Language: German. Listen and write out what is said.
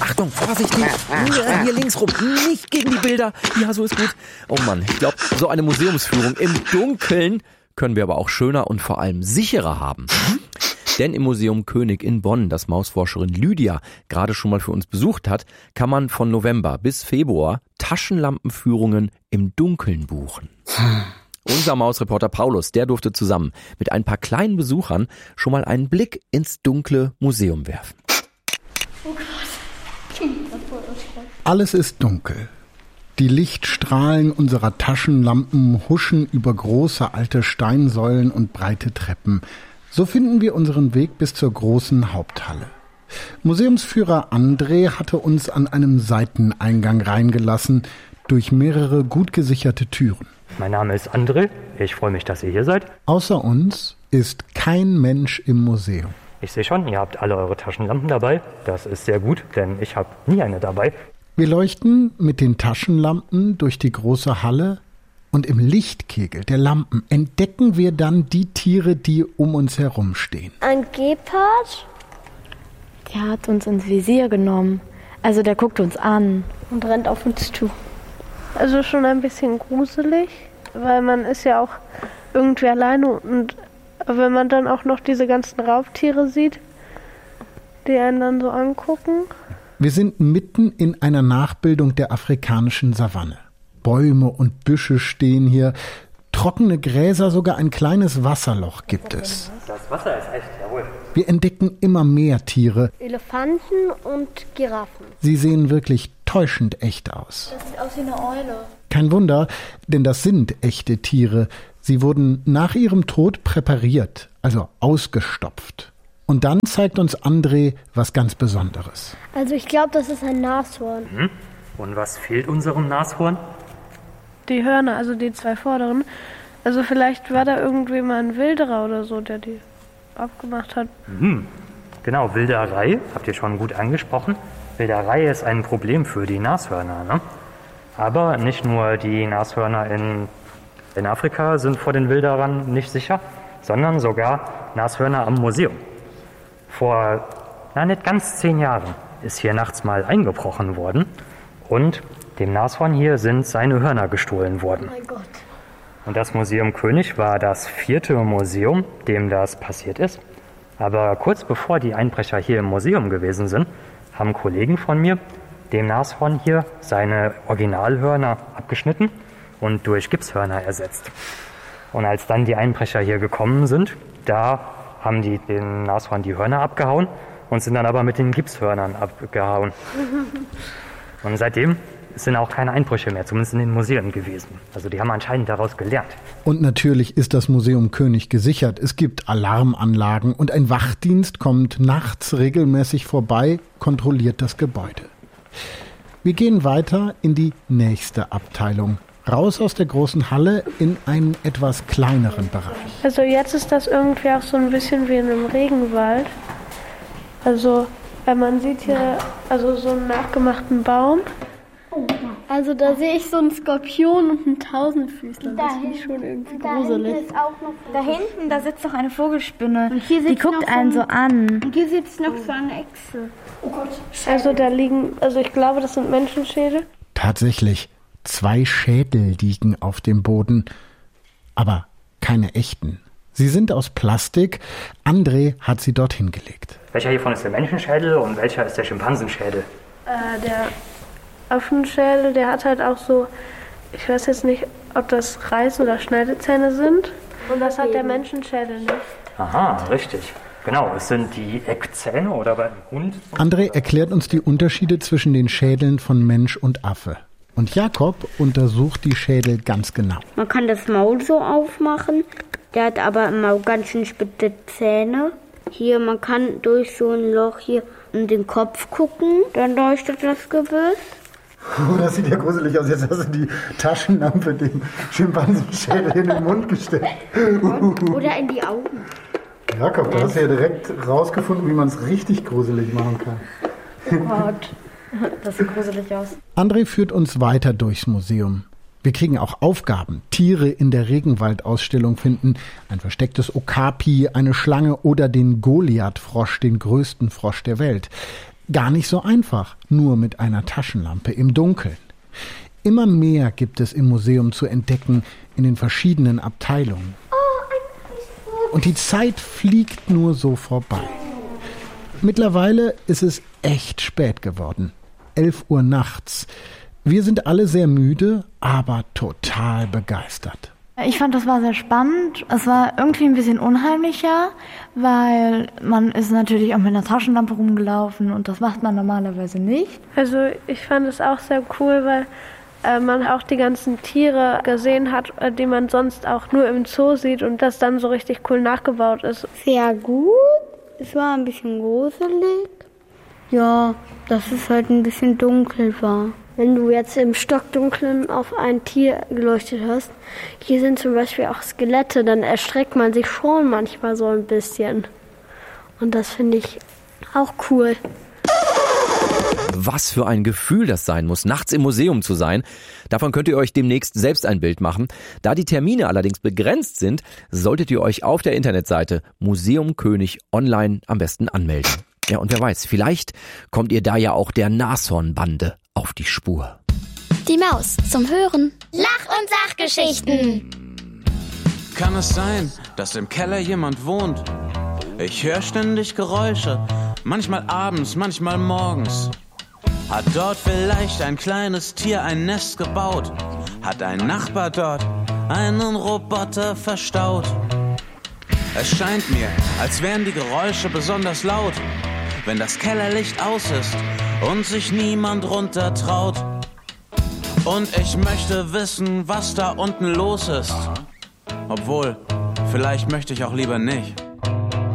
Achtung, vorsichtig. Hier links rum, nicht gegen die Bilder. Ja, so ist gut. Oh Mann, ich glaube, so eine Museumsführung im Dunkeln können wir aber auch schöner und vor allem sicherer haben. Denn im Museum König in Bonn, das Mausforscherin Lydia gerade schon mal für uns besucht hat, kann man von November bis Februar Taschenlampenführungen im Dunkeln buchen. Unser Mausreporter Paulus, der durfte zusammen mit ein paar kleinen Besuchern schon mal einen Blick ins dunkle Museum werfen. Oh Gott. Alles ist dunkel. Die Lichtstrahlen unserer Taschenlampen huschen über große alte Steinsäulen und breite Treppen. So finden wir unseren Weg bis zur großen Haupthalle. Museumsführer André hatte uns an einem Seiteneingang reingelassen, durch mehrere gut gesicherte Türen. Mein Name ist André, ich freue mich, dass ihr hier seid. Außer uns ist kein Mensch im Museum. Ich sehe schon, ihr habt alle eure Taschenlampen dabei. Das ist sehr gut, denn ich habe nie eine dabei. Wir leuchten mit den Taschenlampen durch die große Halle und im Lichtkegel der Lampen entdecken wir dann die Tiere, die um uns herum stehen. Ein Gepard. Der hat uns ins Visier genommen. Also der guckt uns an. Und rennt auf uns zu. Also schon ein bisschen gruselig, weil man ist ja auch irgendwie alleine und wenn man dann auch noch diese ganzen Raubtiere sieht, die einen dann so angucken. Wir sind mitten in einer Nachbildung der afrikanischen Savanne. Bäume und Büsche stehen hier, trockene Gräser, sogar ein kleines Wasserloch gibt es. Das Wasser ist echt, jawohl. Wir entdecken immer mehr Tiere. Elefanten und Giraffen. Sie sehen wirklich täuschend echt aus. Das sieht aus wie eine Eule. Kein Wunder, denn das sind echte Tiere. Sie wurden nach ihrem Tod präpariert, also ausgestopft. Und dann zeigt uns André was ganz Besonderes. Also ich glaube, das ist ein Nashorn. Und was fehlt unserem Nashorn? Die Hörner, also die zwei vorderen. Also vielleicht war da irgendwie mal ein Wilderer oder so, der die abgemacht hat. Genau, Wilderei, habt ihr schon gut angesprochen. Wilderei ist ein Problem für die Nashörner, ne? Aber nicht nur die Nashörner in Afrika sind vor den Wilderern nicht sicher, sondern sogar Nashörner am Museum. Vor, nicht ganz 10 Jahren ist hier nachts mal eingebrochen worden und dem Nashorn hier sind seine Hörner gestohlen worden. Oh mein Gott. Und das Museum König war das 4. Museum, dem das passiert ist. Aber kurz bevor die Einbrecher hier im Museum gewesen sind, haben Kollegen von mir dem Nashorn hier seine Originalhörner abgeschnitten und durch Gipshörner ersetzt. Und als dann die Einbrecher hier gekommen sind, da haben die den Nashorn die Hörner abgehauen und sind dann aber mit den Gipshörnern abgehauen. Und seitdem sind auch keine Einbrüche mehr, zumindest in den Museen gewesen. Also die haben anscheinend daraus gelernt. Und natürlich ist das Museum König gesichert. Es gibt Alarmanlagen und ein Wachdienst kommt nachts regelmäßig vorbei, kontrolliert das Gebäude. Wir gehen weiter in die nächste Abteilung. Raus aus der großen Halle in einen etwas kleineren Bereich. Also jetzt ist das irgendwie auch so ein bisschen wie in einem Regenwald. Also man sieht hier also so einen nachgemachten Baum. Also da sehe ich so einen Skorpion und einen Tausendfüßler. Das finde ich schon irgendwie gruselig. Da hinten, da sitzt doch eine Vogelspinne. Und hier die guckt einen so an. Und hier sitzt noch so eine Echse. Oh Gott. Also da liegen, also ich glaube, das sind Menschenschädel. Tatsächlich, 2 Schädel liegen auf dem Boden, aber keine echten. Sie sind aus Plastik. André hat sie dorthin gelegt. Welcher hiervon ist der Menschenschädel und welcher ist der Schimpansenschädel? Der Affenschädel, der hat halt auch so, ich weiß jetzt nicht, ob das Reiß- oder Schneidezähne sind. Und das hat der Menschenschädel nicht. Aha, richtig. Genau, es sind die Eckzähne oder beim Hund. André erklärt uns die Unterschiede zwischen den Schädeln von Mensch und Affe. Und Jakob untersucht die Schädel ganz genau. Man kann das Maul so aufmachen. Der hat aber im Maul ganz schön spitze Zähne. Hier, man kann durch so ein Loch hier in den Kopf gucken. Dann leuchtet das Gebiss. Oh, das sieht ja gruselig aus. Jetzt hast du die Taschenlampe dem Schimpansenschädel in den Mund gesteckt. Oder in die Augen. Jakob, du hast ja direkt rausgefunden, wie man es richtig gruselig machen kann. Oh Gott, das sieht gruselig aus. André führt uns weiter durchs Museum. Wir kriegen auch Aufgaben. Tiere in der Regenwaldausstellung finden. Ein verstecktes Okapi, eine Schlange oder den Goliath-Frosch, den größten Frosch der Welt. Gar nicht so einfach, nur mit einer Taschenlampe im Dunkeln. Immer mehr gibt es im Museum zu entdecken in den verschiedenen Abteilungen. Und die Zeit fliegt nur so vorbei. Mittlerweile ist es echt spät geworden. 11 Uhr nachts. Wir sind alle sehr müde, aber total begeistert. Ich fand, das war sehr spannend. Es war irgendwie ein bisschen unheimlicher, weil man ist natürlich auch mit einer Taschenlampe rumgelaufen und das macht man normalerweise nicht. Also ich fand es auch sehr cool, weil man auch die ganzen Tiere gesehen hat, die man sonst auch nur im Zoo sieht und das dann so richtig cool nachgebaut ist. Sehr gut. Es war ein bisschen gruselig. Ja, dass es halt ein bisschen dunkel war. Wenn du jetzt im Stockdunklen auf ein Tier geleuchtet hast, hier sind zum Beispiel auch Skelette, dann erschreckt man sich schon manchmal so ein bisschen. Und das finde ich auch cool. Was für ein Gefühl das sein muss, nachts im Museum zu sein. Davon könnt ihr euch demnächst selbst ein Bild machen. Da die Termine allerdings begrenzt sind, solltet ihr euch auf der Internetseite Museum König online am besten anmelden. Ja, und wer weiß, vielleicht kommt ihr da ja auch der Nashornbande auf die Spur. Die Maus zum Hören. Lach- und Sachgeschichten. Kann es sein, dass im Keller jemand wohnt? Ich höre ständig Geräusche, manchmal abends, manchmal morgens. Hat dort vielleicht ein kleines Tier ein Nest gebaut? Hat ein Nachbar dort einen Roboter verstaut? Es scheint mir, als wären die Geräusche besonders laut, wenn das Kellerlicht aus ist und sich niemand runter traut. Und ich möchte wissen, was da unten los ist. Obwohl, vielleicht möchte ich auch lieber nicht.